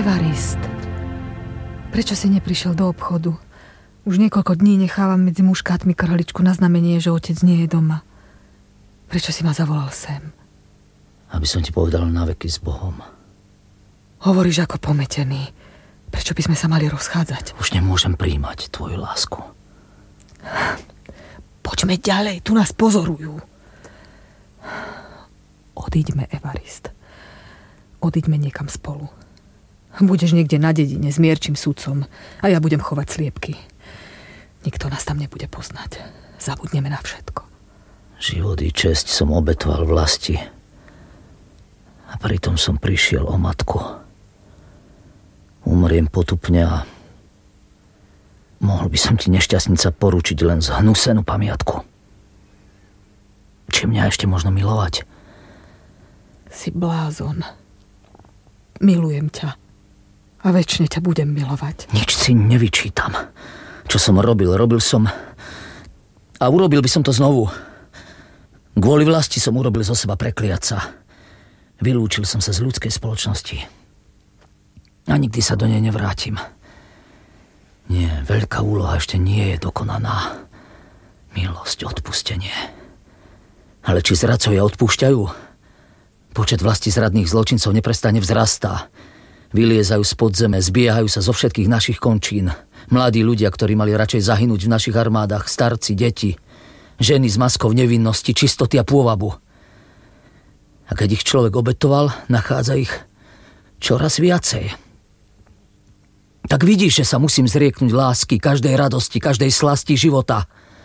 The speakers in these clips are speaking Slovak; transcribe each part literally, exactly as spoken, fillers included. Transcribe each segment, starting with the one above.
Evarist, prečo si neprišiel do obchodu? Už niekoľko dní nechávam medzi muškátmi krhličku na znamenie, že otec nie je doma. Prečo si ma zavolal sem? Aby som ti povedal na veky s Bohom. Hovoríš ako pometený. Prečo by sme sa mali rozchádzať? Už nemôžem prijímať tvoju lásku. Poďme ďalej, tu nás pozorujú. Odíďme, Evarist. Odíďme niekam spolu. Budeš niekde na dedine s mierčím sudcom a ja budem chovať sliepky. Nikto nás tam nebude poznať. Zabudneme na všetko. Život i česť som obetoval vlasti. A pritom som prišiel o matku. Umriem potupne a mohol by som ti, nešťastnica, poručiť len zhnusenú pamiatku. Či mňa ešte možno milovať? Si blázon. Milujem ťa. A večne ťa budem milovať. Nič si nevyčítam. Čo som robil, robil som... A urobil by som to znovu. Kvôli vlasti som urobil zo seba prekliatca. Vylúčil som sa z ľudskej spoločnosti. A nikdy sa do nej nevrátim. Nie, veľká úloha ešte nie je dokonaná. Milosť, odpustenie. Ale či zradcovia odpúšťajú? Počet vlasti zradných zločincov neprestane vzrastá. Vyliezajú z podzeme, zbiehajú sa zo všetkých našich končín. Mladí ľudia, ktorí mali radšej zahynúť v našich armádach, starci, deti, ženy s maskou nevinnosti, čistoty a pôvabu. A keď ich človek obetoval, nachádza ich čoraz viacej. Tak vidíš, že sa musím zrieknúť lásky, každej radosti, každej slasti života.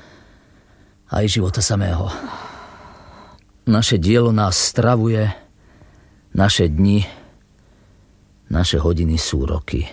Aj života samého. Naše dielo nás stravuje, naše dni, naše hodiny sú roky.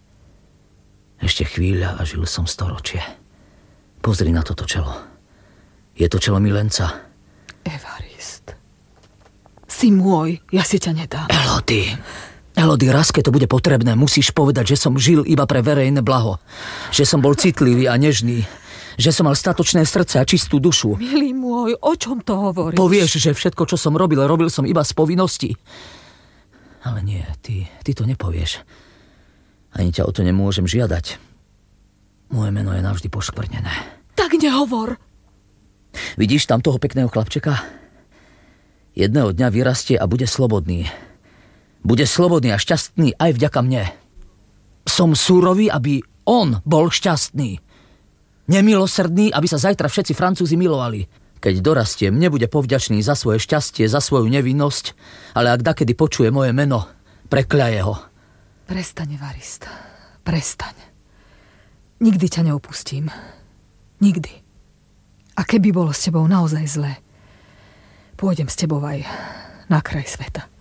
Ešte chvíľa a žil som storočie. Pozri na toto čelo. Je to čelo milenca. Evarist. Si môj, ja si ťa nedám. Elodie. Elodie, raz, keď to bude potrebné, musíš povedať, že som žil iba pre verejné blaho. Že som bol citlivý a nežný. Že som mal statočné srdce a čistú dušu. Milý môj, o čom to hovoríš? Povieš, že všetko, čo som robil, robil som iba z povinnosti. Ale nie, ty, ty to nepovieš. Ani ťa o to nemôžem žiadať. Moje meno je navždy poškvrnené. Tak nehovor. Vidíš tam toho pekného chlapčeka? Jedného dňa vyrastie a bude slobodný. Bude slobodný a šťastný aj vďaka mne. Som súrový, aby on bol šťastný. Nemilosrdný, aby sa zajtra všetci Francúzi milovali. Keď dorastiem, nebude povďačný za svoje šťastie, za svoju nevinnosť, ale ak dakedy počuje moje meno, prekľaje ho. Prestaň, Evarist. Prestaň. Nikdy ťa neopustím. Nikdy. A keby bolo s tebou naozaj zlé, pôjdem s tebou aj na kraj sveta.